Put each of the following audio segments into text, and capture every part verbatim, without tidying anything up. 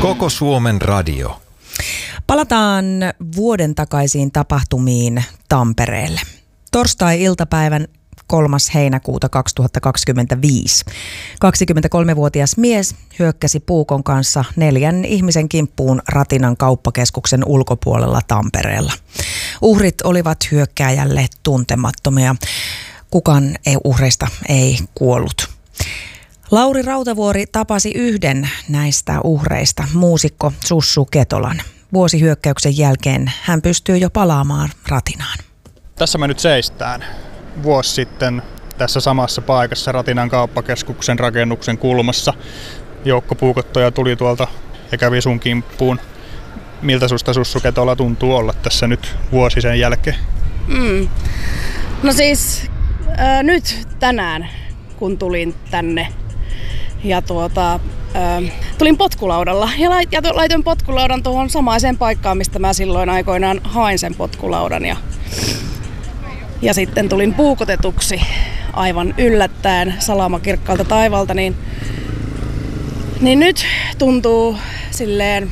Koko Suomen radio. Palataan vuoden takaisiin tapahtumiin Tampereelle. Torstai-iltapäivän kolmas heinäkuuta kaksituhattakaksikymmentäviisi. kaksikymmentäkolmevuotias mies hyökkäsi puukon kanssa neljän ihmisen kimppuun Ratinan kauppakeskuksen ulkopuolella Tampereella. Uhrit olivat hyökkääjälle tuntemattomia. Kukaan ei uhreista ei kuollut. Lauri Rautavuori tapasi yhden näistä uhreista, muusikko Sussu Ketolan. Vuosihyökkäyksen jälkeen hän pystyy jo palaamaan Ratinaan. Tässä me nyt seistään. Vuosi sitten tässä samassa paikassa Ratinan kauppakeskuksen rakennuksen kulmassa joukko puukottoja tuli tuolta ja kävi sun kimppuun. Miltä susta Sussu Ketola tuntuu olla tässä nyt vuosi sen jälkeen? Mm. No siis äh, nyt tänään kun tulin tänne ja tuota, äh, tulin potkulaudalla ja laitoin potkulaudan tuohon samaiseen paikkaan, mistä mä silloin aikoinaan hain sen potkulaudan. Ja, ja sitten tulin puukotetuksi aivan yllättäen salamakirkkaalta taivalta, niin, niin nyt tuntuu silleen,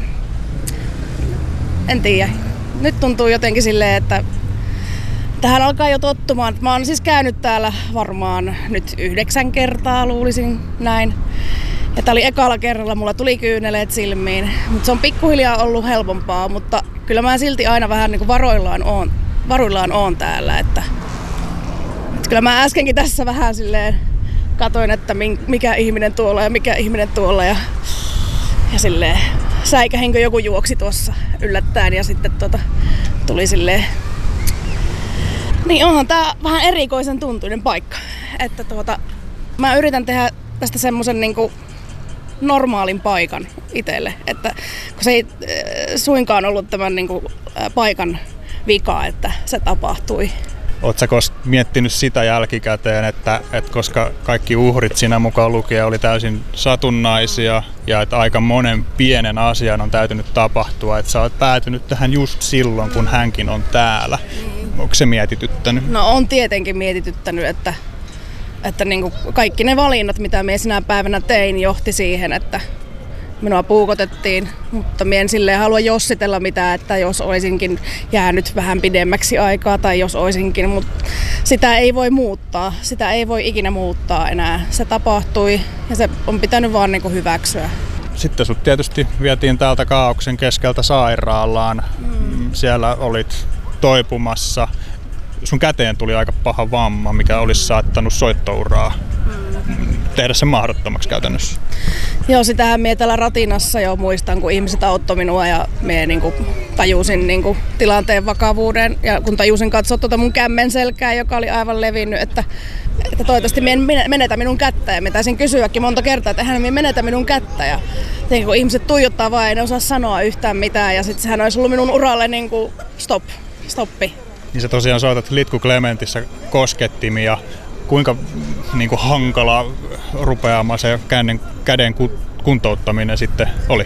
en tiedä, nyt tuntuu jotenkin silleen, että tähän alkaa jo tottumaan. Mä oon siis käynyt täällä varmaan nyt yhdeksän kertaa, luulisin näin. Ja tää oli ekalla kerralla, mulla tuli kyyneleet silmiin. Mutta se on pikkuhiljaa ollut helpompaa, mutta kyllä mä silti aina vähän niin kuin varoillaan oon, varuillaan oon täällä. Että, että kyllä mä äskenkin tässä vähän silleen katoin, että mikä ihminen tuolla ja mikä ihminen tuolla. Ja, ja silleen säikähinkö joku juoksi tuossa yllättäen ja sitten tota, tuli silleen. Niin onhan tää vähän erikoisen tuntuinen paikka, että tuota, mä yritän tehdä tästä semmosen niinku normaalin paikan itselle, että kun se ei äh, suinkaan ollut tämän niinku, äh, paikan vika, että se tapahtui. Ootko sä miettinyt sitä jälkikäteen, että, että koska kaikki uhrit siinä mukaan lukien oli täysin satunnaisia ja että aika monen pienen asian on täytynyt tapahtua, että sä oot päätynyt tähän just silloin, kun hänkin on täällä. Onko se mietityttänyt? No on tietenkin mietityttänyt, että, että niin kuin kaikki ne valinnat, mitä minä sinä päivänä tein, johti siihen, että minua puukotettiin, mutta minä en silleen halua jossitella mitään, että jos olisinkin jäänyt vähän pidemmäksi aikaa tai jos olisinkin, mutta sitä ei voi muuttaa, sitä ei voi ikinä muuttaa enää. Se tapahtui ja se on pitänyt vaan niin kuin hyväksyä. Sitten sut tietysti vietiin täältä kaaoksen keskeltä sairaalaan, mm. siellä olit toipumassa. Sun käteen tuli aika paha vamma, mikä olisi saattanut soittouraa mm. tehdä sen mahdottomaksi käytännössä. Joo, sitähän mie täällä Ratinassa jo muistan, kun ihmiset auttoi minua ja mie niinku tajusin niinku tilanteen vakavuuden. Ja kun tajusin katsoa tuota mun kämmen selkää, joka oli aivan levinnyt, että, että toivottavasti mie en menetä minun kättä. Ja mie taisin kysyäkin monta kertaa, että eihän mie menetä minun kättä. Ja tietenkin, kun ihmiset tuijottaa vaan, ei ne osaa sanoa yhtään mitään. Ja sitten sehän olisi ollut minun uralle niinku stop, stoppi. Niin sä tosiaan soitat Litku Clementissä koskettimia. Kuinka niin kuin hankala rupeama se käden, käden kuntouttaminen sitten oli?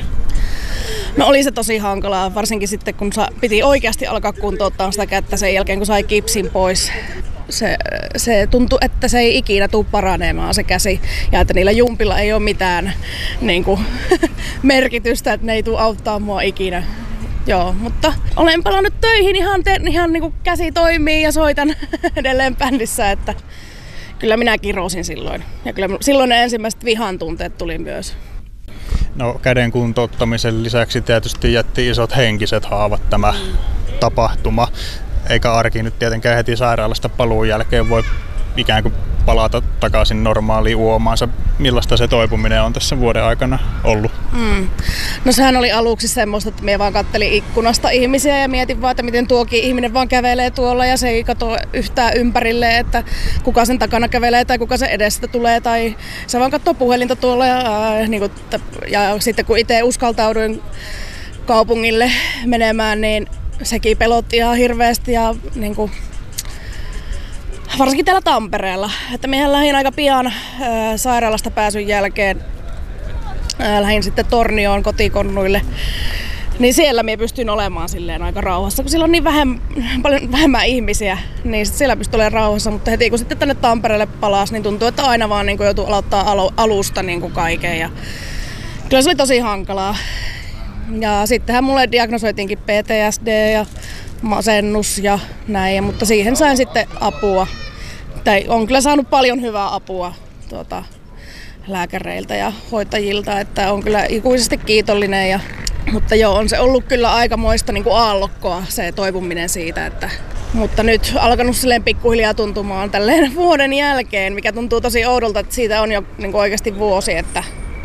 No oli se tosi hankalaa, varsinkin sitten kun sa, piti oikeasti alkaa kuntouttaa sitä kättä sen jälkeen, kun sai kipsin pois. Se, se tuntui, että se ei ikinä tule paranemaan se käsi ja että niillä jumpilla ei ole mitään niin kuin, merkitystä, että ne ei tule auttaa mua ikinä. Joo, mutta olen palannut töihin, ihan, te, ihan niin kuin käsi toimii ja soitan edelleen bändissä, että kyllä minä kirosin silloin. Ja kyllä silloin ne ensimmäiset vihan tunteet tuli myös. No käden kuntouttamisen lisäksi tietysti jätti isot henkiset haavat tämä mm. tapahtuma. Eikä arki nyt tietenkään heti sairaalasta paluun jälkeen voi ikään kuin palata takaisin normaaliin uomaansa. Millaista se toipuminen on tässä vuoden aikana ollut? Mm. No sehän oli aluksi semmoista, että minä vaan kattelin ikkunasta ihmisiä ja mietin vaan, että miten tuokin ihminen vaan kävelee tuolla ja se ei katso yhtään ympärille, että kuka sen takana kävelee tai kuka sen edestä tulee tai se vaan katsoo puhelinta tuolla ja, ää, niin kuin, ja sitten kun itse uskaltauduin kaupungille menemään, niin sekin pelotti ihan hirveästi ja niin kuin, varsinkin täällä Tampereella, että minä lähdin aika pian ää, sairaalasta pääsyn jälkeen, ää, lähdin sitten Tornioon kotikonnuille, niin siellä minä pystyin olemaan silleen aika rauhassa, kun siellä on niin vähem, paljon vähemmän ihmisiä, niin siellä pystyi olemaan rauhassa, mutta heti kun sitten tänne Tampereelle palasi, niin tuntuu, että aina vaan niin kuin joutuu aloittaa alu, alusta niin kuin kaiken ja kyllä se oli tosi hankalaa. Ja sittenhän mulle diagnosoitiinkin P T S D ja masennus ja näin, mutta siihen sain sitten apua. Tai on kyllä saanut paljon hyvää apua tuota, lääkäreiltä ja hoitajilta, että on kyllä ikuisesti kiitollinen. Ja, mutta joo, on se ollut kyllä aikamoista niin kuin aallokkoa se toipuminen siitä, että mutta nyt alkanut silleen pikkuhiljaa tuntumaan tälleen vuoden jälkeen, mikä tuntuu tosi oudolta, että siitä on jo niin kuin oikeasti vuosi, että,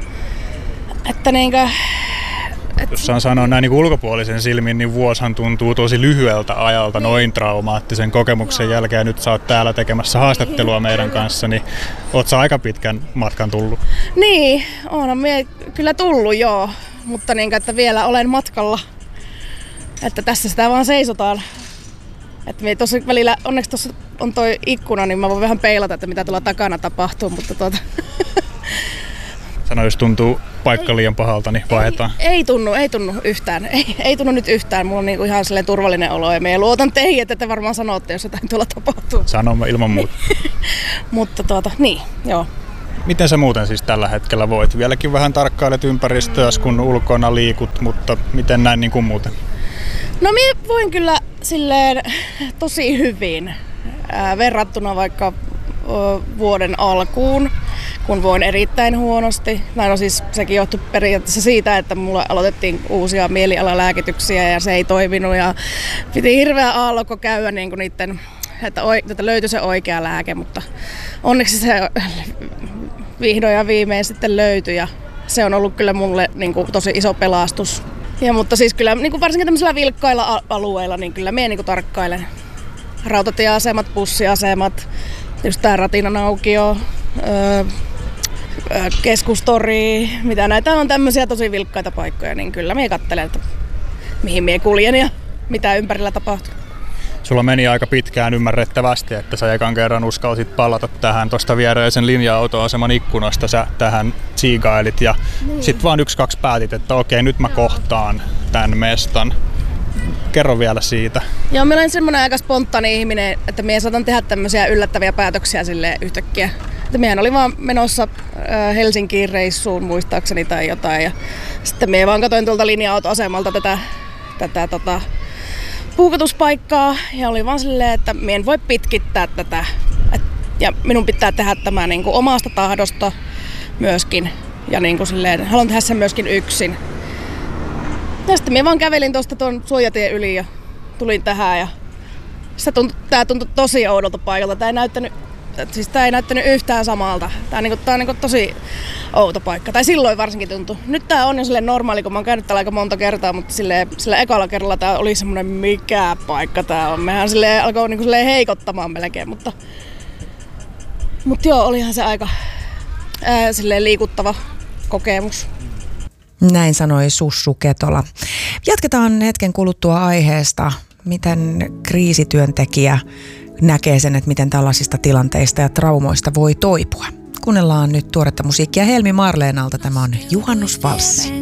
että niin kuin, että jos saan sanoa näin niin ulkopuolisen silmin, niin vuosihan tuntuu tosi lyhyeltä ajalta noin traumaattisen kokemuksen jälkeen. Ja nyt sä oot täällä tekemässä haastattelua meidän kanssa, niin oot sä aika pitkän matkan tullut? Niin, oonhan mie kyllä tullut joo, mutta niin kuin, että vielä olen matkalla, että tässä sitä vaan seisotaan. Että me tossa välillä, onneksi tuossa on toi ikkuna, niin mä voin vähän peilata, että mitä tuolla takana tapahtuu, mutta tuota... Sano, jos tuntuu paikka liian pahalta, niin vaihdetaan. Ei, ei tunnu, ei tunnu yhtään. Ei, ei tunnu nyt yhtään. Mulla on niinku ihan silleen turvallinen olo ja me luotan teihin, että te varmaan sanotte, jos jotain tuolla tapahtuu. Sanomme ilman muuta. Mutta tuota, niin, joo. Miten sä muuten siis tällä hetkellä voit? Vieläkin vähän tarkkailet ympäristöä, kun ulkona liikut, mutta miten näin niin kuin muuten? No minä voin kyllä silleen tosi hyvin ää, verrattuna vaikka ö, vuoden alkuun, kun voin erittäin huonosti. Näin no siis sekin johtui periaatteessa siitä, että mulla aloitettiin uusia mielialalääkityksiä ja se ei toiminut ja piti hirveä aallokko käydä niin kuin niiden, että, oi, että löytyi se oikea lääke, mutta onneksi se vihdoin ja viimein sitten löytyi ja se on ollut kyllä mulle niin kuin tosi iso pelastus. Ja, mutta siis kyllä niin kuin varsinkin tämmöisillä vilkkailla alueilla, niin kyllä minä niin kuin tarkkailen rautatieasemat, bussiasemat, just tää Ratinan aukio, öö, keskustori, mitä näitä on tämmöisiä tosi vilkkaita paikkoja, niin kyllä minä katselen, että mihin minä kuljen ja mitä ympärillä tapahtuu. Sulla meni aika pitkään ymmärrettävästi, että sä ekan kerran uskalsit palata tähän tuosta viereisen linja-autoaseman ikkunasta, sä tähän tsiigailit ja niin. Sit vaan yksi kaksi päätit, että okei, nyt mä kohtaan tämän mestan. Kerro vielä siitä. Joo, mä olen semmoinen aika spontaani ihminen, että minä saatan tehdä tämmöisiä yllättäviä päätöksiä silleen yhtäkkiä. Että minä olin vaan menossa Helsinkiin reissuun muistaakseni tai jotain ja sitten minä vaan katsoin tuolta linja-autoasemalta tätä, tätä tota, puukotuspaikkaa ja oli vaan silleen, että minä en voi pitkittää tätä et, ja minun pitää tehdä tämä niin kuin omasta tahdosta myöskin ja niin kuin silleen, haluan tehdä sen myöskin yksin. Ja sitten minä vaan kävelin tuosta tuon suojatien yli ja tulin tähän ja se tuntui, tämä tuntui tosi oudolta paikalta. Tämä ei näyttänyt, siis tämä ei näyttänyt yhtään samalta. Tämä on, niin kuin, tämä on niin kuin tosi outo paikka. Tai silloin varsinkin tuntui. Nyt tämä on jo silleen normaali, kun mä oon käynyt täällä aika monta kertaa, mutta silleen, sillä ekalla kerralla tämä oli semmoinen mikä paikka tämä on. Mehän silleen alkoi niin kuin silleen heikottamaan melkein, mutta, mutta joo, olihan se aika ää, silleen liikuttava kokemus. Näin sanoi Sussu Ketola. Jatketaan hetken kuluttua aiheesta, miten kriisityöntekijä näkee sen, että miten tällaisista tilanteista ja traumoista voi toipua. Kuunnellaan nyt tuoretta musiikkia Helmi Marleenalta. Tämä on Juhannusvalssi.